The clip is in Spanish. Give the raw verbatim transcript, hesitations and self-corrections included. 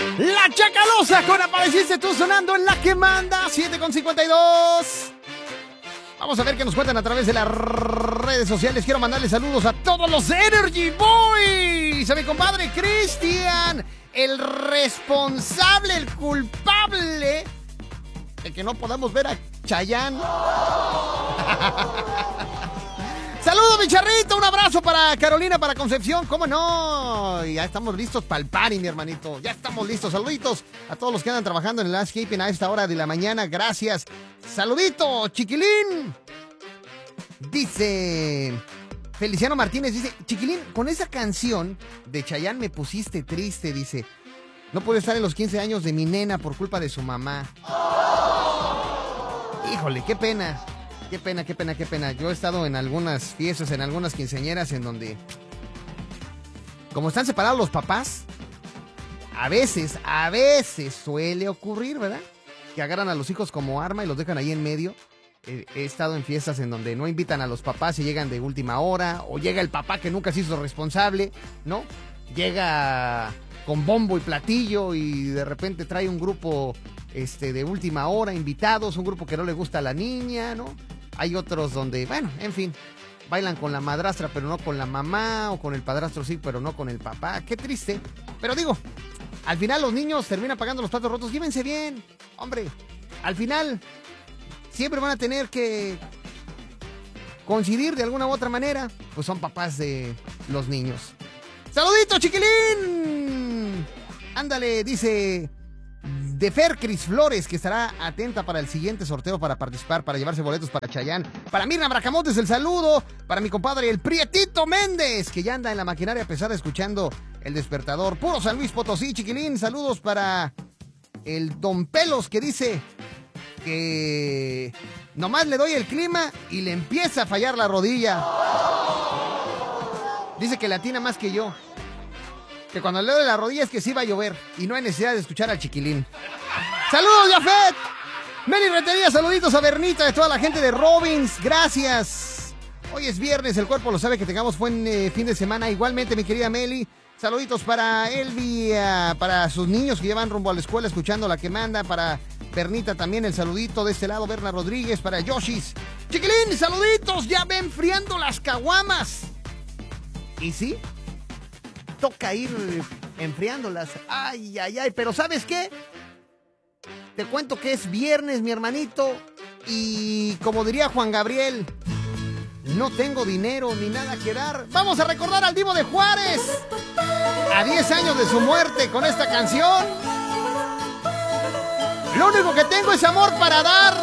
La Chacalosa con Apareciste Tú sonando en la que manda, siete con cincuenta y dos. Vamos a ver qué nos cuentan a través de las redes sociales. Quiero mandarle saludos a todos los Energy Boys. A mi compadre Cristian, el responsable, el culpable de que no podamos ver a Chayanne. Saludos, mi charrito. Un abrazo para Carolina, para Concepción. ¿Cómo no? Ya estamos listos para el party, mi hermanito. Ya estamos listos. Saluditos a todos los que andan trabajando en el landscaping a esta hora de la mañana. Gracias. Saludito, chiquilín. Dice Feliciano Martínez, dice, chiquilín, con esa canción de Chayanne me pusiste triste, dice. No pude estar en los quince años de mi nena por culpa de su mamá. Híjole, qué pena. Qué pena, qué pena, qué pena. Yo he estado en algunas fiestas, en algunas quinceañeras en donde, como están separados los papás, a veces, a veces suele ocurrir, ¿verdad? Que agarran a los hijos como arma y los dejan ahí en medio. He, he estado en fiestas en donde no invitan a los papás y llegan de última hora, o llega el papá que nunca se hizo responsable, ¿no? Llega con bombo y platillo y de repente trae un grupo este, de última hora, invitados, un grupo que no le gusta a la niña, ¿no? Hay otros donde, bueno, en fin, bailan con la madrastra, pero no con la mamá, o con el padrastro sí, pero no con el papá. Qué triste. Pero digo, al final los niños terminan pagando los platos rotos. Llévense bien, hombre. Al final, siempre van a tener que coincidir de alguna u otra manera. Pues son papás de los niños. ¡Saludito, chiquilín! Ándale, dice de Fer Cris Flores, que estará atenta para el siguiente sorteo para participar, para llevarse boletos para Chayanne. Para Mirna Bracamontes, el saludo. Para mi compadre, el Prietito Méndez, que ya anda en la maquinaria pesada escuchando el despertador. Puro San Luis Potosí, chiquilín. Saludos para el Don Pelos, que dice que nomás le doy el clima y le empieza a fallar la rodilla. Dice que le atina más que yo. Que cuando le doy la rodilla es que sí va a llover y no hay necesidad de escuchar al chiquilín. ¡Saludos, Jafet! Meli Retería, saluditos a Bernita, de toda la gente de Robbins. Gracias. Hoy es viernes, el cuerpo lo sabe, que tengamos buen eh, fin de semana. Igualmente, mi querida Meli. Saluditos para Elvi, uh, para sus niños que llevan rumbo a la escuela escuchando la que manda. Para Bernita también el saludito de este lado. Berna Rodríguez, para Yoshis. Chiquilín, saluditos, ya ven enfriando las caguamas. ¿Y sí? Toca ir enfriándolas. Ay, ay, ay. Pero ¿sabes qué? Te cuento que es viernes, mi hermanito. Y como diría Juan Gabriel, no tengo dinero ni nada que dar. Vamos a recordar al Divo de Juárez. A diez años de su muerte con esta canción. Lo único que tengo es amor para dar.